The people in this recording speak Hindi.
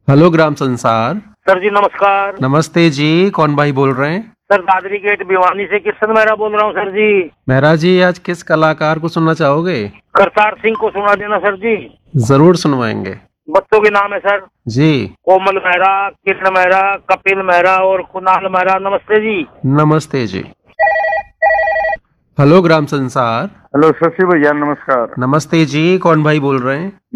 हेलो ग्राम संसार। सर जी नमस्कार। नमस्ते जी, कौन भाई बोल रहे हैं? सर दादरी गेट भिवानी से किशन मेहरा बोल रहा हूँ सर जी। मेहरा जी, आज किस कलाकार को सुनना चाहोगे? करतार सिंह को सुना देना सर जी। जरूर सुनवाएंगे बच्चों के नाम है सर जी। कोमल मेहरा, किरण मेहरा, कपिल मेहरा और कुणाल मेहरा। नमस्ते जी। नमस्ते जी। हेलो ग्राम संसार। हेलो शशि भैया नमस्कार। नमस्ते जी, कौन भाई बोल रहे हैं?